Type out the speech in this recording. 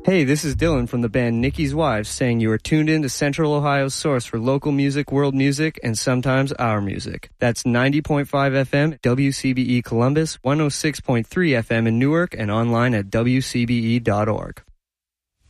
Hey, this is Dylan from the band Nikki's Wives saying you are tuned in to Central Ohio's source for local music, world music, and sometimes our music. That's 90.5 FM at WCBE Columbus, 106.3 FM in Newark, and online at WCBE.org.